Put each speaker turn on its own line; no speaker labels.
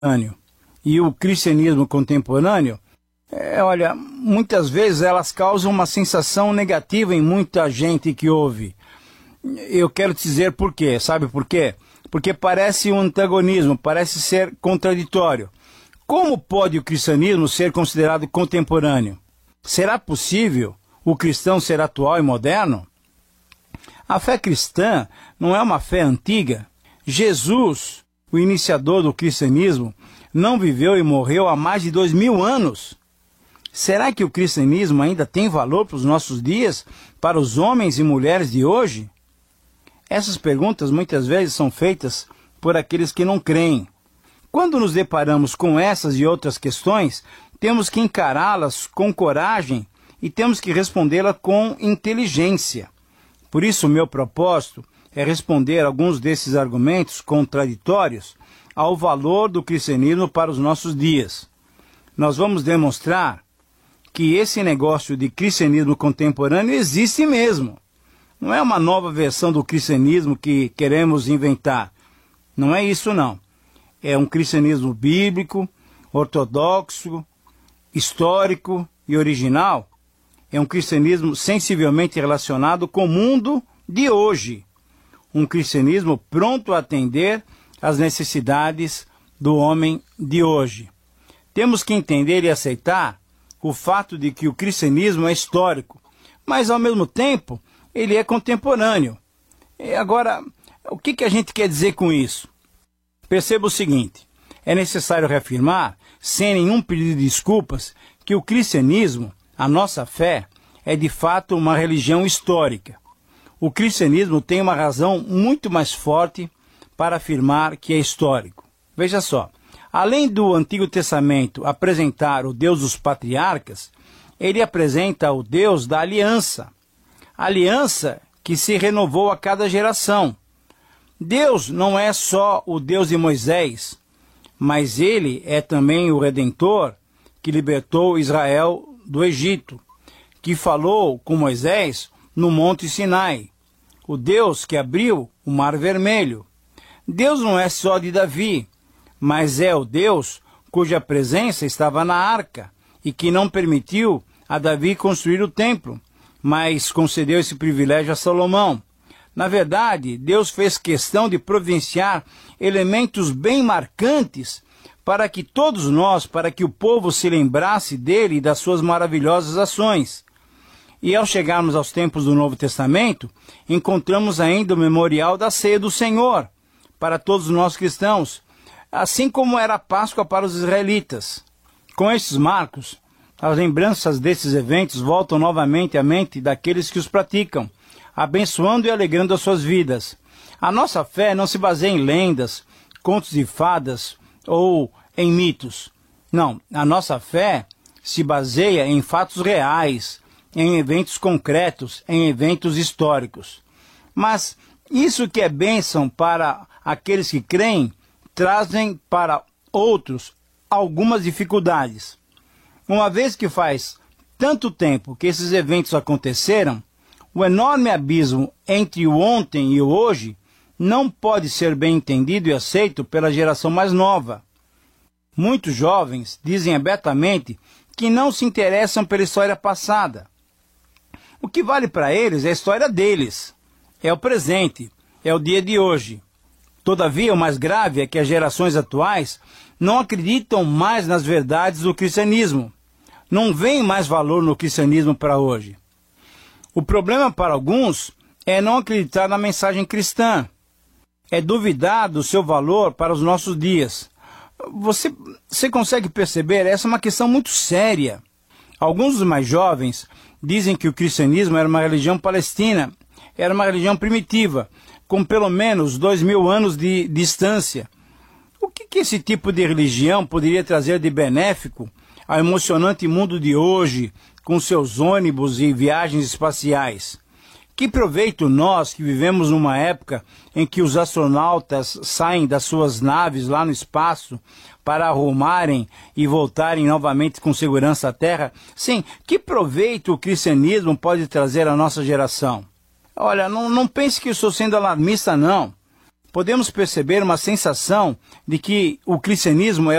e o cristianismo contemporâneo, olha, muitas vezes elas causam uma sensação negativa em muita gente que ouve. Eu quero te dizer por quê. Sabe por quê? Porque parece um antagonismo, parece ser contraditório. Como pode o cristianismo ser considerado contemporâneo? Será possível o cristão ser atual e moderno? A fé cristã não é uma fé antiga. Jesus, o iniciador do cristianismo, não viveu e morreu há mais de 2000 anos. Será que o cristianismo ainda tem valor para os nossos dias, para os homens e mulheres de hoje? Essas perguntas muitas vezes são feitas por aqueles que não creem. Quando nos deparamos com essas e outras questões, temos que encará-las com coragem e temos que respondê-las com inteligência. Por isso, o meu propósito é responder alguns desses argumentos contraditórios ao valor do cristianismo para os nossos dias. Nós vamos demonstrar que esse negócio de cristianismo contemporâneo existe mesmo. Não é uma nova versão do cristianismo que queremos inventar. Não é isso, não. É um cristianismo bíblico, ortodoxo, histórico e original. É um cristianismo sensivelmente relacionado com o mundo de hoje. Um cristianismo pronto a atender às necessidades do homem de hoje. Temos que entender e aceitar o fato de que o cristianismo é histórico, mas ao mesmo tempo ele é contemporâneo. Agora, o que a gente quer dizer com isso? Perceba o seguinte: é necessário reafirmar, sem nenhum pedido de desculpas, que o cristianismo, a nossa fé, é de fato uma religião histórica. O cristianismo tem uma razão muito mais forte para afirmar que é histórico. Veja só, além do Antigo Testamento apresentar o Deus dos patriarcas, ele apresenta o Deus da aliança. Aliança que se renovou a cada geração. Deus não é só o Deus de Moisés, mas ele é também o Redentor que libertou Israel do Egito, que falou com Moisés no Monte Sinai, o Deus que abriu o Mar Vermelho. Deus não é só de Davi, mas é o Deus cuja presença estava na arca e que não permitiu a Davi construir o templo, mas concedeu esse privilégio a Salomão. Na verdade, Deus fez questão de providenciar elementos bem marcantes para que todos nós, para que o povo se lembrasse dele e das suas maravilhosas ações. E ao chegarmos aos tempos do Novo Testamento, encontramos ainda o memorial da ceia do Senhor para todos nós cristãos, assim como era a Páscoa para os israelitas. Com estes marcos, as lembranças desses eventos voltam novamente à mente daqueles que os praticam, abençoando e alegrando as suas vidas. A nossa fé não se baseia em lendas, contos de fadas ou em mitos. Não, a nossa fé se baseia em fatos reais, em eventos concretos, em eventos históricos. Mas isso que é bênção para aqueles que creem, trazem para outros algumas dificuldades. Uma vez que faz tanto tempo que esses eventos aconteceram, o enorme abismo entre o ontem e o hoje não pode ser bem entendido e aceito pela geração mais nova. Muitos jovens dizem abertamente que não se interessam pela história passada. O que vale para eles é a história deles, é o presente, é o dia de hoje. Todavia, o mais grave é que as gerações atuais não acreditam mais nas verdades do cristianismo. Não veem mais valor no cristianismo para hoje. O problema para alguns é não acreditar na mensagem cristã. É duvidar do seu valor para os nossos dias. Você consegue perceber? Essa é uma questão muito séria. Alguns dos mais jovens dizem que o cristianismo era uma religião palestina, era uma religião primitiva, com pelo menos 2000 anos de distância. O que esse tipo de religião poderia trazer de benéfico ao emocionante mundo de hoje, com seus ônibus e viagens espaciais? Que proveito nós que vivemos numa época em que os astronautas saem das suas naves lá no espaço para arrumarem e voltarem novamente com segurança à Terra? Sim, que proveito o cristianismo pode trazer à nossa geração? Olha, não pense que eu estou sendo alarmista, não. podemos perceber uma sensação de que o cristianismo é